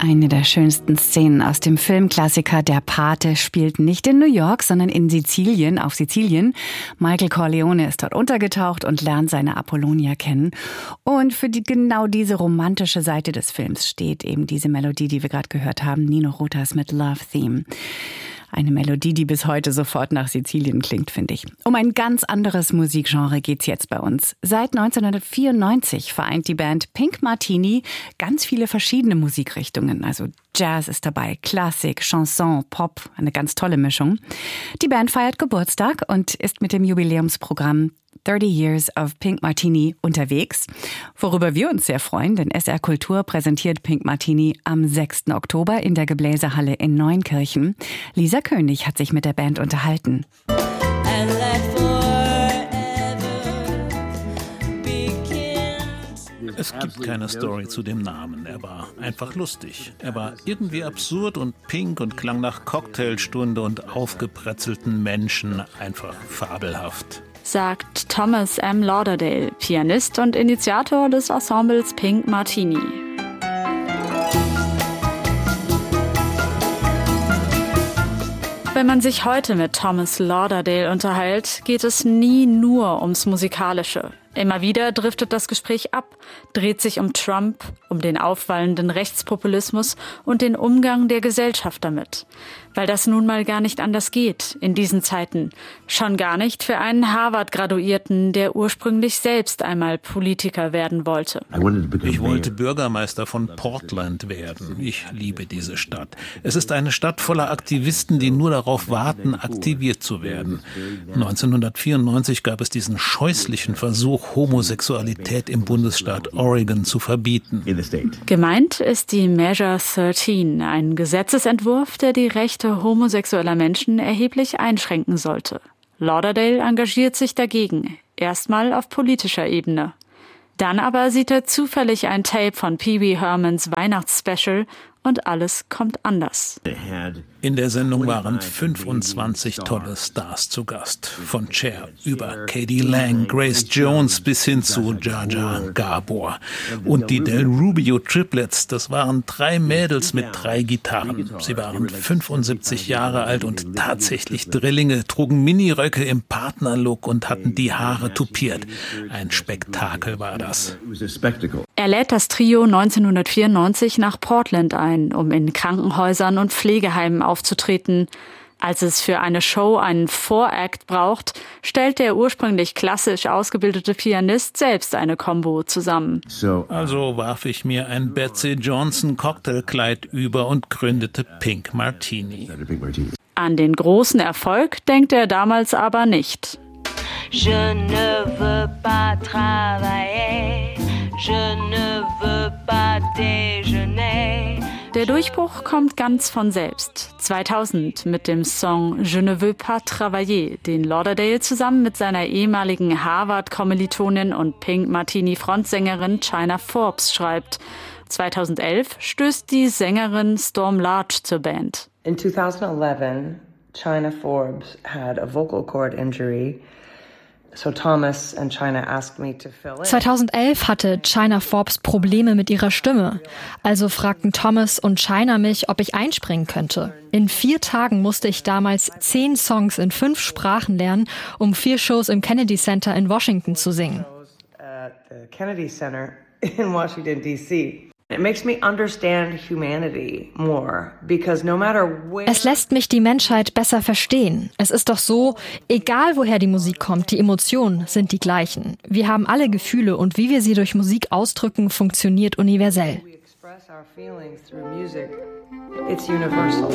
Eine der schönsten Szenen aus dem Filmklassiker Der Pate spielt nicht in New York, sondern in Sizilien, auf Sizilien. Michael Corleone ist dort untergetaucht und lernt seine Apollonia kennen. Und für genau diese romantische Seite des Films steht eben diese Melodie, die wir gerade gehört haben, Nino Rotas mit Love Theme. Eine Melodie, die bis heute sofort nach Sizilien klingt, finde ich. Um ein ganz anderes Musikgenre geht's jetzt bei uns. Seit 1994 vereint die Band Pink Martini ganz viele verschiedene Musikrichtungen. Also Jazz ist dabei, Klassik, Chanson, Pop, eine ganz tolle Mischung. Die Band feiert Geburtstag und ist mit dem Jubiläumsprogramm 30 Years of Pink Martini unterwegs, worüber wir uns sehr freuen, denn SR Kultur präsentiert Pink Martini am 6. Oktober in der Gebläsehalle in Neunkirchen. Lisa König hat sich mit der Band unterhalten. Es gibt keine Story zu dem Namen. Er war einfach lustig. Er war irgendwie absurd und pink und klang nach Cocktailstunde und aufgebretzelten Menschen. Einfach fabelhaft. Sagt Thomas M. Lauderdale, Pianist und Initiator des Ensembles Pink Martini. Wenn man sich heute mit Thomas Lauderdale unterhält, geht es nie nur ums Musikalische. Immer wieder driftet das Gespräch ab, dreht sich um Trump, um den aufwallenden Rechtspopulismus und den Umgang der Gesellschaft damit. Weil das nun mal gar nicht anders geht in diesen Zeiten. Schon gar nicht für einen Harvard-Graduierten, der ursprünglich selbst einmal Politiker werden wollte. Ich wollte Bürgermeister von Portland werden. Ich liebe diese Stadt. Es ist eine Stadt voller Aktivisten, die nur darauf warten, aktiviert zu werden. 1994 gab es diesen scheußlichen Versuch, Homosexualität im Bundesstaat Oregon zu verbieten. Gemeint ist die Measure 13, ein Gesetzesentwurf, der die Rechte homosexueller Menschen erheblich einschränken sollte. Lauderdale engagiert sich dagegen, erstmal auf politischer Ebene. Dann aber sieht er zufällig ein Tape von Pee Wee Hermans Weihnachtsspecial und alles kommt anders. In der Sendung waren 25 tolle Stars zu Gast. Von Cher über K.D. Lang, Grace Jones bis hin zu Jar Jar Gabor. Und die Del Rubio Triplets, das waren 3 Mädels mit 3 Gitarren. Sie waren 75 Jahre alt und tatsächlich Drillinge, trugen Miniröcke im Partnerlook und hatten die Haare tupiert. Ein Spektakel war das. Er lädt das Trio 1994 nach Portland ein, um in Krankenhäusern und Pflegeheimen aufzutreten. Als es für eine Show einen Vorakt braucht, stellt der ursprünglich klassisch ausgebildete Pianist selbst eine Combo zusammen. Also warf ich mir ein Betsy Johnson Cocktailkleid über und gründete Pink Martini. An den großen Erfolg denkt er damals aber nicht. Je ne veux pas travailler, je ne veux pas déjeuner. Der Durchbruch kommt ganz von selbst. 2000 mit dem Song Je ne veux pas travailler, den Lauderdale zusammen mit seiner ehemaligen Harvard-Kommilitonin und Pink Martini-Frontsängerin China Forbes schreibt. 2011 stößt die Sängerin Storm Large zur Band. In 2011, China Forbes had a vocal cord injury. So Thomas and China asked me to fill in. 2011 hatte China Forbes Probleme mit ihrer Stimme. Also fragten Thomas und China mich, ob ich einspringen könnte. In 4 Tagen musste ich damals 10 Songs in 5 Sprachen lernen, um 4 Shows im Kennedy Center in Washington zu singen. At the Kennedy Center in Washington, D.C. It makes me understand humanity more, because no matter where... Es lässt mich die Menschheit besser verstehen. Es ist doch so, egal woher die Musik kommt, die Emotionen sind die gleichen. Wir haben alle Gefühle und wie wir sie durch Musik ausdrücken, funktioniert universell. We express our feelings through music. It's universal.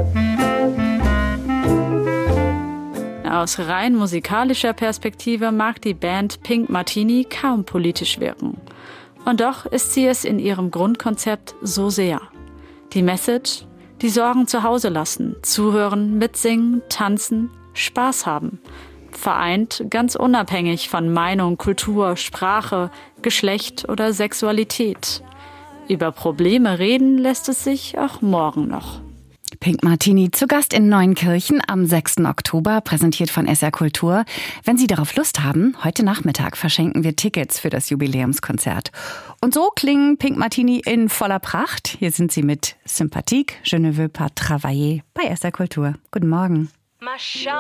Aus rein musikalischer Perspektive mag die Band Pink Martini kaum politisch wirken. Und doch ist sie es in ihrem Grundkonzept so sehr. Die Message, die Sorgen zu Hause lassen, zuhören, mitsingen, tanzen, Spaß haben. Vereint ganz unabhängig von Meinung, Kultur, Sprache, Geschlecht oder Sexualität. Über Probleme reden lässt es sich auch morgen noch. Pink Martini zu Gast in Neunkirchen am 6. Oktober, präsentiert von SR Kultur. Wenn Sie darauf Lust haben, heute Nachmittag verschenken wir Tickets für das Jubiläumskonzert. Und so klingen Pink Martini in voller Pracht. Hier sind sie mit Sympathique, Je ne veux pas travailler bei SR Kultur. Guten Morgen.